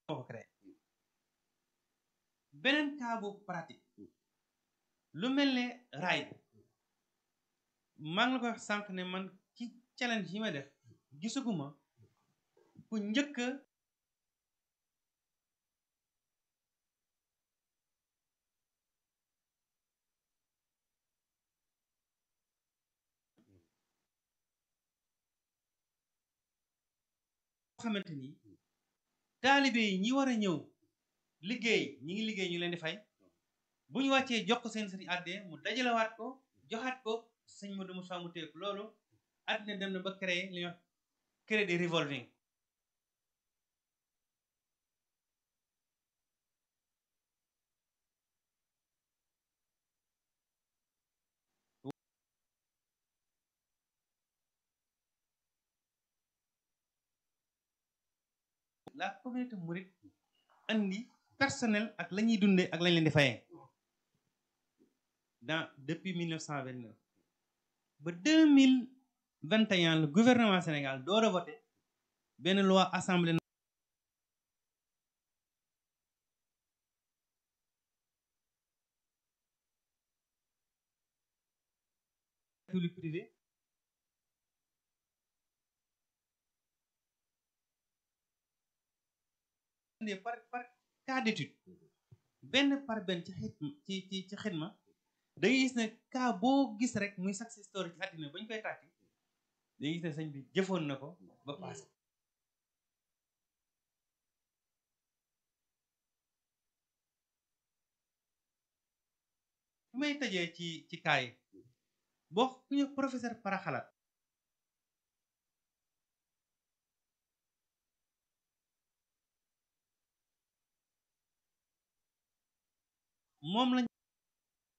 moo ko créé beneen cas bu pratique lu mel ne raay maa ngi la ko wax sànq ne man ci challenge yi ma def gisaguma ku njëkk xamante ni taalibe yi ñi war a ñëw liggéey ñi ngi liggéey ñu leen di fay bu ñu wàccee jox ko seen sëriñ àddee mu dajalewaat ko joxaat ko sëñ Modou Moussa mu téye ko loolu àddina dem na ba créer li ñuy wax crédit revolving la communauté mouride andi personnel ak la ñuy dundee ak lañ leen di fayee depuis 1929 ba 2021 le gouvernement Sénégal door a voté benn loi assemblée public privé par cas d'étude benn par benn ci xidma da ngay gis ne cas boo gis rek muy success story ci àddina ba ñu koy tàkki da ngay gis ne sëñ bi jëfoon na ko ba passé fi may tëjee ci cas yi boo ku ñu professeur Paraxalaat moom lañ